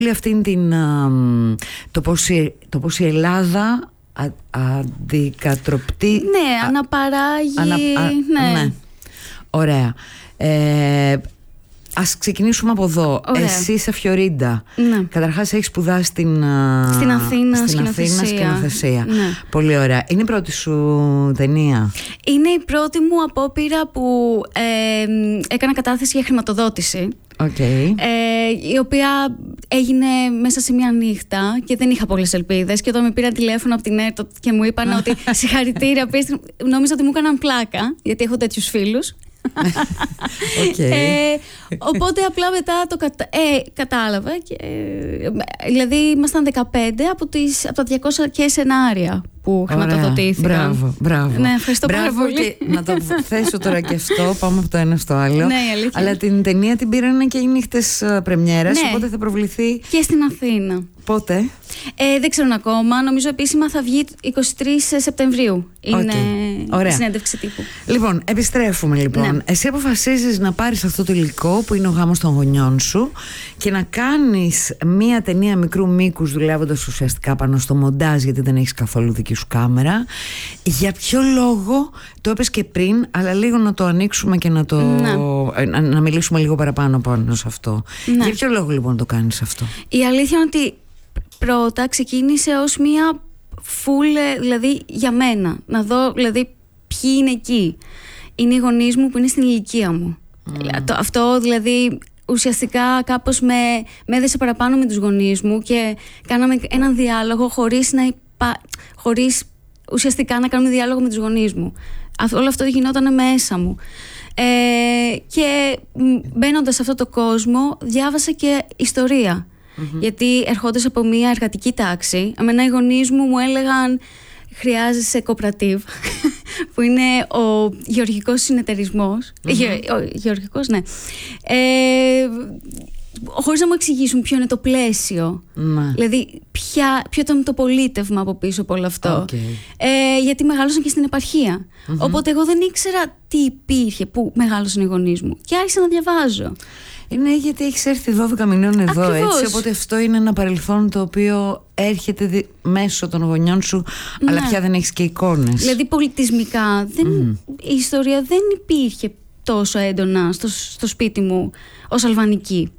Αυτήν την, το πώς η Ελλάδα αντικατροπτεί. Ναι, αναπαράγει. Ναι. Ωραία. Ας ξεκινήσουμε από εδώ. Ωραία. Εσύ είσαι Φιωρίντα. Ναι. Καταρχάς έχεις σπουδάσει στην Αθήνα σκηνοθεσία. Ναι. Πολύ ωραία. Είναι η πρώτη σου ταινία? Είναι η πρώτη μου απόπειρα που έκανα κατάθεση για χρηματοδότηση. Okay. Η οποία έγινε μέσα σε μια νύχτα και δεν είχα πολλές ελπίδες. Και όταν με πήραν τηλέφωνο από την ΕΡΤ και μου είπαν ότι συγχαρητήρια, νόμιζα ότι μου έκαναν πλάκα, γιατί έχω τέτοιους φίλους. Okay. Οπότε απλά μετά κατάλαβα δηλαδή ήμασταν 15 από τα 200 και σενάρια που χρηματοδοτήθηκαν. Μπράβο. Ναι, ευχαριστώ πάρα πολύ. Και να το θέσω τώρα και αυτό, πάμε από το ένα στο άλλο. Ναι, αλήθεια. Αλλά την ταινία την πήραν και οι νύχτες πρεμιέρας, ναι. Οπότε θα προβληθεί και στην Αθήνα. Πότε? Δεν ξέρω ακόμα. Νομίζω επίσημα θα βγει 23 Σεπτεμβρίου. Είναι η συνέντευξη τύπου. Λοιπόν, επιστρέφουμε λοιπόν. Ναι. Εσύ αποφασίζεις να πάρεις αυτό το υλικό που είναι ο γάμος των γονιών σου και να κάνεις μία ταινία μικρού μήκους, δουλεύοντας ουσιαστικά πάνω στο μοντάζ, γιατί δεν έχεις καθόλου δική σου κάμερα. Για ποιο λόγο? Το είπες και πριν, αλλά λίγο να το ανοίξουμε και να μιλήσουμε λίγο παραπάνω πάνω σε αυτό. Ναι. Για ποιο λόγο λοιπόν το κάνεις αυτό? Η αλήθεια είναι ότι πρώτα ξεκίνησε ως μία full, δηλαδή για μένα. Να δω δηλαδή ποιοι είναι εκεί. Είναι οι γονείς μου που είναι στην ηλικία μου. Αυτό δηλαδή ουσιαστικά κάπως με έδεσε παραπάνω με τους γονείς μου και κάναμε έναν διάλογο χωρίς ουσιαστικά να κάνουμε διάλογο με τους γονείς μου. Όλο αυτό γινόταν μέσα μου. Και μπαίνοντας σε αυτό το κόσμο διάβασα και ιστορία. Γιατί ερχόντας από μια εργατική τάξη, εμένα οι γονείς μου έλεγαν χρειάζεσαι κοπρατίβ, που είναι ο γεωργικός συνεταιρισμός. Γεωργικός, ναι. Χωρίς να μου εξηγήσουν ποιο είναι το πλαίσιο. Δηλαδή ποιο ήταν το πολίτευμα από πίσω από όλο αυτό. Γιατί μεγάλωσαν και στην επαρχία. Οπότε εγώ δεν ήξερα τι υπήρχε που μεγάλωσαν οι γονείς μου. Και άρχισα να διαβάζω. Είναι γιατί έχεις έρθει 12 μηνών εδώ. Ακριβώς. Έτσι, οπότε αυτό είναι ένα παρελθόν το οποίο έρχεται μέσω των γονιών σου, αλλά πια δεν έχεις και εικόνες. Δηλαδή πολιτισμικά η ιστορία δεν υπήρχε τόσο έντονα στο σπίτι μου ως αλβανική.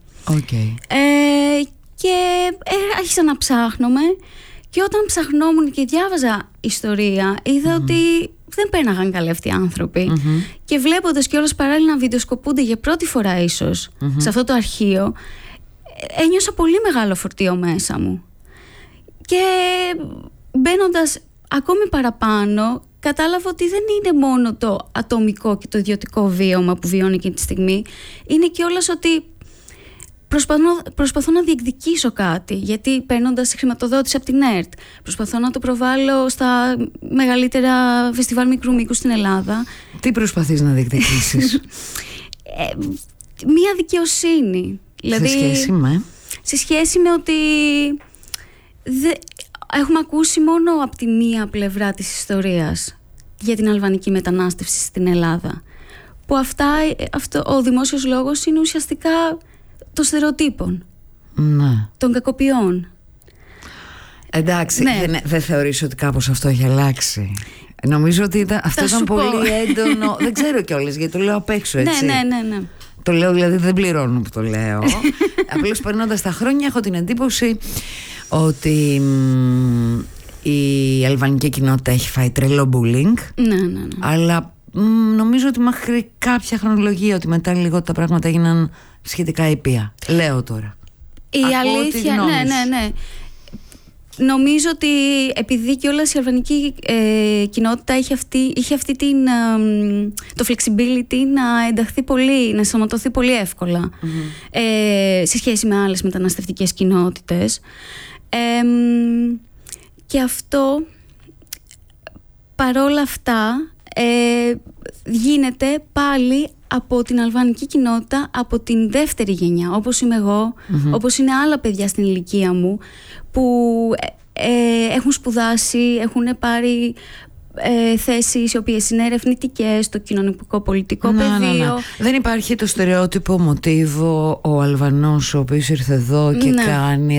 Και άρχισα να ψάχνομαι, και όταν ψαχνόμουν και διάβαζα ιστορία είδα ότι δεν πέρναγαν καλά αυτοί οι άνθρωποι. Και βλέποντας κιόλας παράλληλα να βιντεοσκοπούνται για πρώτη φορά ίσως σε αυτό το αρχείο, ένιωσα πολύ μεγάλο φορτίο μέσα μου. Και μπαίνοντας ακόμη παραπάνω, κατάλαβα ότι δεν είναι μόνο το ατομικό και το ιδιωτικό βίωμα που βιώνει εκείνη τη στιγμή. Είναι κιόλας ότι προσπαθώ να διεκδικήσω κάτι, γιατί παίρνοντας χρηματοδότηση από την ΕΡΤ, προσπαθώ να το προβάλλω στα μεγαλύτερα φεστιβάλ μικρού μήκους στην Ελλάδα. Τι προσπαθείς να διεκδικήσεις? Μία δικαιοσύνη. Δηλαδή, σε σχέση με ότι έχουμε ακούσει μόνο από τη μία πλευρά της ιστορίας για την αλβανική μετανάστευση στην Ελλάδα, που ο δημόσιος λόγος είναι ουσιαστικά των στερεοτύπων, των κακοποιών. Εντάξει, δεν θεωρείς ότι κάπως αυτό έχει αλλάξει? Νομίζω ότι αυτό ήταν πολύ έντονο. Δεν ξέρω κιόλας, γιατί το λέω απ' έξω, έτσι. Ναι. Το λέω, δηλαδή δεν πληρώνω που το λέω. Απλώς περνώντας τα χρόνια έχω την εντύπωση ότι η αλβανική κοινότητα έχει φάει τρελό bullying. Ναι. Αλλά νομίζω ότι μέχρι κάποια χρονολογία, ότι μετά λίγο τα πράγματα έγιναν σχετικά ήπια. Λέω τώρα. Η αλήθεια, ναι. Νομίζω ότι επειδή κιόλας η αλβανική κοινότητα είχε αυτή το flexibility να ενταχθεί πολύ, να σωματωθεί πολύ εύκολα σε σχέση με άλλες μεταναστευτικές κοινότητες. Και αυτό παρόλα αυτά γίνεται πάλι από την αλβανική κοινότητα, από την δεύτερη γενιά, όπως είμαι εγώ, όπως είναι άλλα παιδιά στην ηλικία μου, που έχουν σπουδάσει, έχουν πάρει θέσεις οι οποίες είναι ερευνητικές στο κοινωνικό-πολιτικό πεδίο. Δεν υπάρχει το στερεότυπο μοτίβο ο Αλβανός ο οποίος ήρθε εδώ και κάνει